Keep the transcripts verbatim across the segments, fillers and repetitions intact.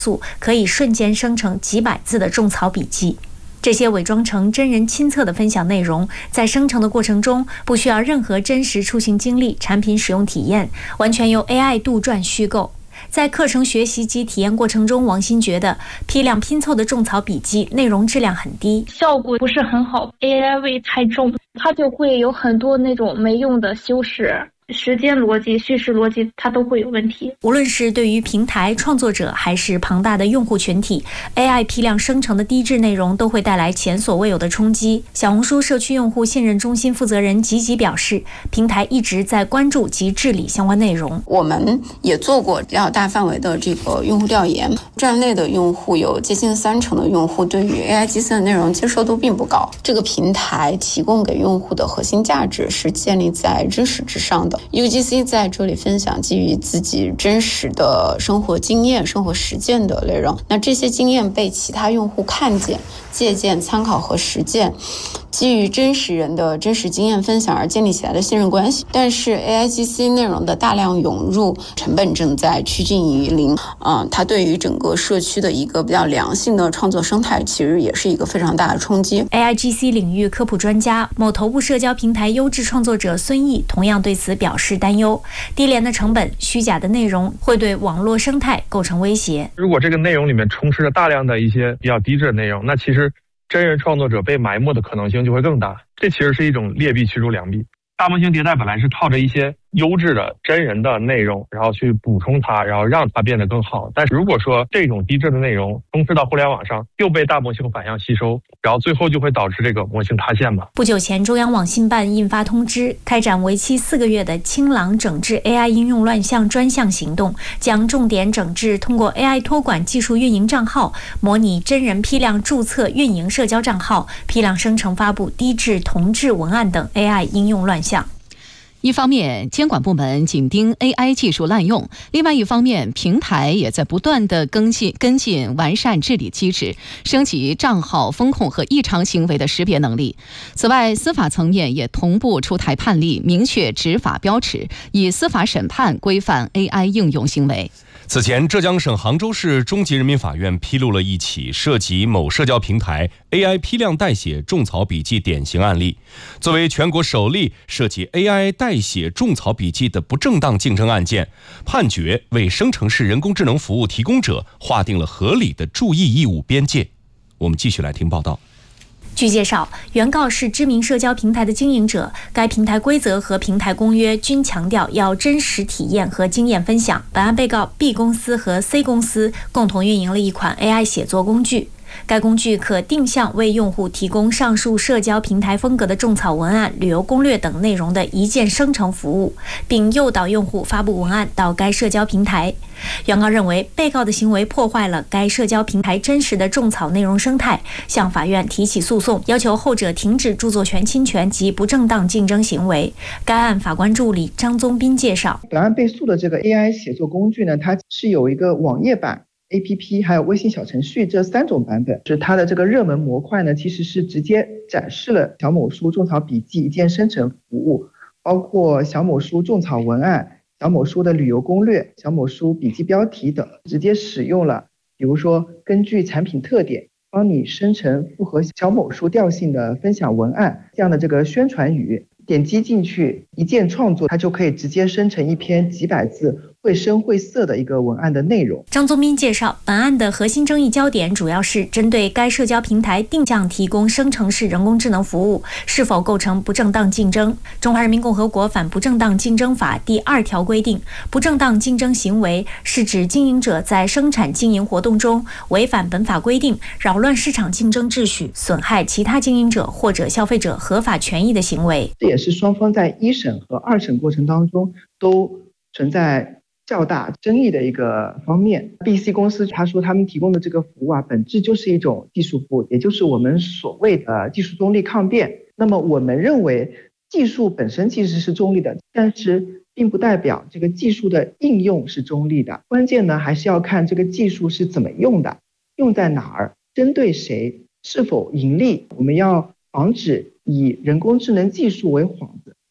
速，可以瞬间生成几百字的种草笔记。这些伪装成真人亲测的分享内容，在生成的过程中不需要任何真实出行经历、产品使用体验，完全由 A I 杜撰虚构。在课程学习及体验过程中，王鑫觉得批量拼凑的种草笔记内容质量很低， 效果不是很好 ，A I 味太重，它就会有很多那种没用的修饰。时间逻辑、叙事逻辑，它都会有问题。 无论是对于平台创作者，还是庞大的用户群体 ，A I 批量生成的低质内容都会带来前所未有的冲击。小红书社区用户信任中心负责人吉吉表示，平台一直在关注及治理相关内容。 我们也做过比较大范围的这个用户调研，站内的用户有接近三成的用户对于 A I 基层的内容接受度并不高。这个平台提供给用户的核心价值是建立在知识之上的。U G C 在这里分享基于自己真实的生活经验、生活实践的内容，那这些经验被其他用户看见、借鉴、参考和实践，基于真实人的真实经验分享而建立起来的信任关系。但是 A I G C 内容的大量涌入，成本正在趋近于零，嗯，它对于整个社区的一个比较良性的创作生态，其实也是一个非常大的冲击。 A I G C 领域科普专家、某头部社交平台优质创作者孙毅同样对此表示担忧：低廉的成本、虚假的内容会对网络生态构成威胁。 如果这个内容里面充斥着大量的一些比较低质的内容，那其实真人创作者被埋没的可能性就会更大，这其实是一种劣币驱逐良币。大模型迭代本来是靠着一些优质的真人的内容，然后去补充它，然后让它变得更好。但是如果说这种低质的内容充斥到互联网上，又被大模型反向吸收，然后最后就会导致这个模型塌陷吧。 不久前，中央网信办印发通知，开展为期四个月的清朗整治 A I 应用乱象专项行动，将重点整治通过 A I 托管技术运营账号、模拟真人批量注册运营社交账号、批量生成发布低质同质文案等 A I 应用乱象。 一方面，监管部门紧盯 A I 技术滥用；另外一方面，平台也在不断的更新、跟进、完善治理机制，升级账号风控和异常行为的识别能力。此外，司法层面也同步出台判例，明确执法标尺，以司法审判规范 A I 应用行为。 此前，浙江省杭州市中级人民法院披露了一起涉及某社交平台 A I 批量代写种草笔记典型案例。作为全国首例涉及 A I 代写种草笔记的不正当竞争案件，判决为生成式人工智能服务提供者划定了合理的注意义务边界。我们继续来听报道。 据介绍，原告是知名社交平台的经营者，该平台规则和平台公约均强调要真实体验和经验分享。本案被告 B 公司和 C 公司共同运营了一款 A I 写作工具，该工具可定向为用户提供上述社交平台风格的种草文案、旅游攻略等内容的一键生成服务，并诱导用户发布文案到该社交平台。原告认为，被告的行为破坏了该社交平台真实的种草内容生态，向法院提起诉讼，要求后者停止著作权侵权及不正当竞争行为。该案法官助理张宗斌介绍， 本案被诉的这个 A I 写作工具呢，它是有一个网页版、A P P 还有微信小程序这三种版本。是它的这个热门模块呢，其实是直接展示了小某书种草笔记一键生成服务，包括小某书种草文案、小某书的旅游攻略、小某书笔记标题等，直接使用了比如说根据产品特点帮你生成符合小某书调性的分享文案这样的这个宣传语，点击进去一键创作，它就可以直接生成一篇几百字绘声绘色的一个文案的内容。 张宗斌介绍，本案的核心争议焦点主要是针对该社交平台定向提供生成式人工智能服务是否构成不正当竞争。中华人民共和国反不正当竞争法第二条规定，不正当竞争行为是指经营者在生产经营活动中违反本法规定，扰乱市场竞争秩序，损害其他经营者或者消费者合法权益的行为。 这也是双方在一审和二审过程当中都存在较大争议的一个方面。 B C 公司他说他们提供的这个服务啊，本质就是一种技术服务，也就是我们所谓的技术中立抗辩。那么我们认为技术本身其实是中立的，但是并不代表这个技术的应用是中立的。关键呢还是要看这个技术是怎么用的，用在哪儿，针对谁，是否盈利。我们要防止以人工智能技术为幌子，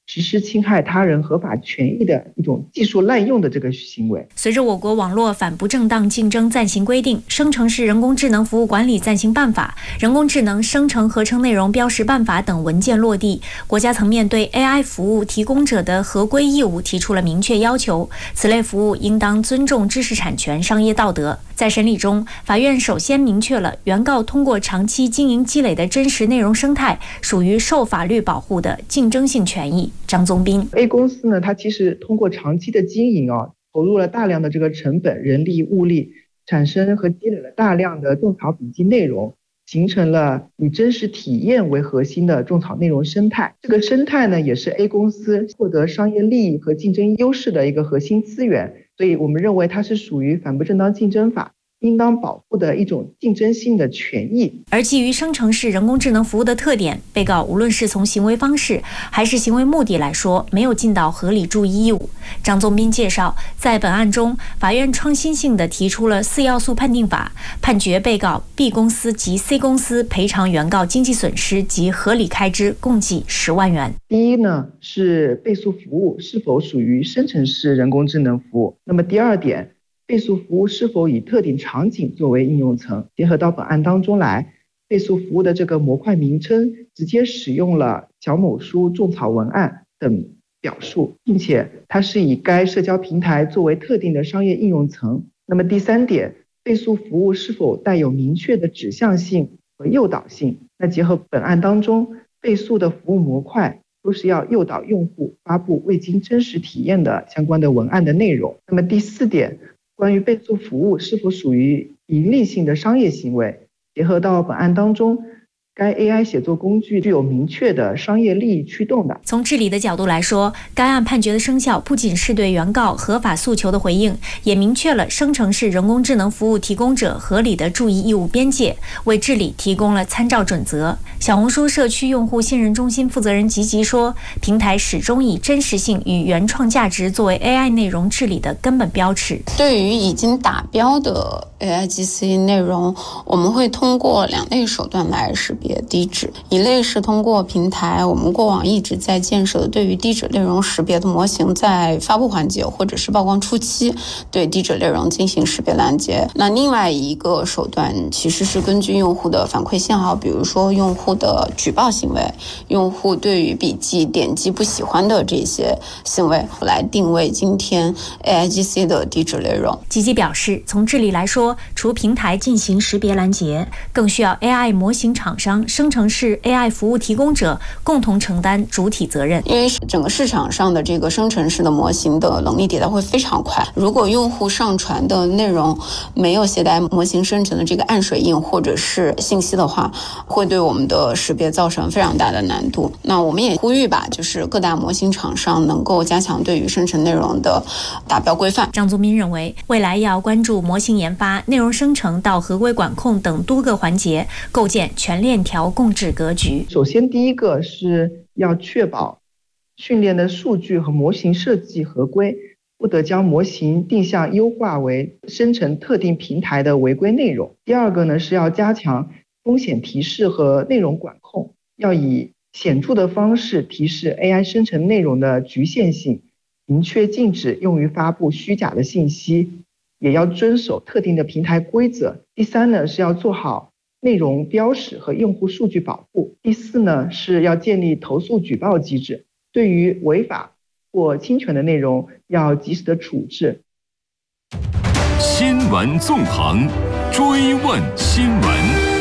实施侵害他人合法权益的一种技术滥用的这个行为。 随着我国网络反不正当竞争暂行规定、生成式人工智能服务管理暂行办法、人工智能生成合成内容标识办法等文件落地，国家层面对 A I 服务提供者的合规义务提出了明确要求，此类服务应当尊重知识产权、商业道德。在审理中，法院首先明确了原告通过长期经营积累的真实内容生态属于受法律保护的竞争性权益。张宗斌 A 公司呢，它其实通过长期的经营啊，投入了大量的这个成本、人力、物力，产生和积累了大量的种草笔记内容，形成了以真实体验为核心的种草内容生态。这个生态呢，也是 A 公司获得商业利益和竞争优势的一个核心资源，所以我们认为它是属于反不正当竞争法应当保护的一种竞争性的权益。 而基于生成式人工智能服务的特点，被告无论是从行为方式还是行为目的来说，没有尽到合理注意义务。张宗斌介绍，在本案中，法院创新性地提出了四要素判定法，判决被告 B 公司及 C 公司赔偿原告经济损失及合理开支共计十万元。 第一呢，是倍速服务是否属于生成式人工智能服务。那么第二点，倍速服务是否以特定场景作为应用层？结合到本案当中来，倍速服务的这个模块名称直接使用了小某书种草文案等表述，并且它是以该社交平台作为特定的商业应用层。那么第三点，倍速服务是否带有明确的指向性和诱导性？那结合本案当中，倍速的服务模块都是要诱导用户发布未经真实体验的相关的文案的内容。那么第四点，关于倍速服务是否属于盈利性的商业行为，结合到本案当中，该 A I 写作工具具有明确的商业利益驱动的。 从治理的角度来说，该案判决的生效不仅是对原告合法诉求的回应，也明确了生成式人工智能服务提供者合理的注意义务边界，为治理提供了参照准则。小红书社区用户信任中心负责人吉吉说，平台始终以真实性与原创价值作为 A I 内容治理的根本标尺。 对于已经达标的 A I G C 内容，我们会通过两类手段来识别低质。一类是通过平台我们过往一直在建设的对于低质内容识别的模型，在发布环节或者是曝光初期对低质内容进行识别拦截。那另外一个手段其实是根据用户的反馈信号，比如说用户的举报行为，用户对于笔记点击不喜欢的这些行为，来定位今天 A I G C 的低质内容。 吉吉表示，从治理来说，除平台进行识别拦截，更需要 A I 模型厂商、生成式 A I 服务提供者共同承担主体责任。 因为整个市场上的这个生成式的模型的能力迭代会非常快，如果用户上传的内容没有携带模型生成的这个暗水印或者是信息的话，会对我们的识别造成非常大的难度。那我们也呼吁吧，就是各大模型厂商能够加强对于生成内容的达标规范。 张宗斌认为，未来要关注模型研发、内容生成到合规管控等多个环节，构建全链条共治格局。 首先第一个是要确保训练的数据和模型设计合规，不得将模型定向优化为生成特定平台的违规内容。第二个呢，是要加强风险提示和内容管控，要以显著的方式提示 A I 生成内容的局限性，明确禁止用于发布虚假的信息，也要遵守特定的平台规则。第三呢，是要做好内容标识和用户数据保护。第四呢，是要建立投诉举报机制，对于违法或侵权的内容要及时的处置。 新闻纵横，追问新闻。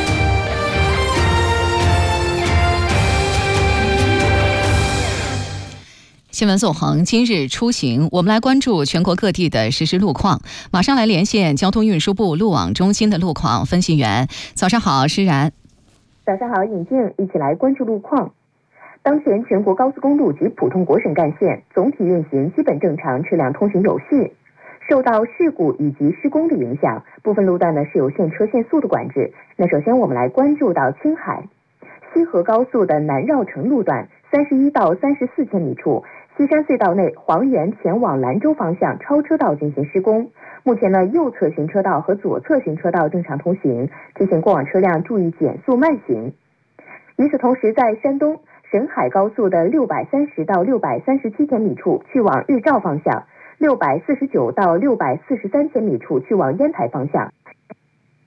新闻纵横，今日出行，我们来关注全国各地的实时路况。马上来连线交通运输部路网中心的路况分析员。早上好，施然。 早上好，尹静，一起来关注路况。当前全国高速公路及普通国省干线总体运行基本正常，车辆通行有序。受到事故以及施工的影响，部分路段呢是有限车限速的管制。那首先我们来关注到青海西河高速的南绕城路段三十一到三十四千米处，西山隧道内黄原前往兰州方向超车道进行施工，目前呢右侧行车道和左侧行车道正常通行，提醒过往车辆注意减速慢行。与此同时，在山东沈海高速的六百三十到六百三十七千米处去往日照方向，六百四十九到六百四十三千米处去往烟台方向。